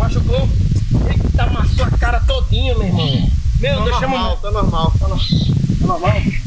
Machucou? Eita, amassou a cara todinha, meu irmão. Meu Deus, chama o médico. Tá normal.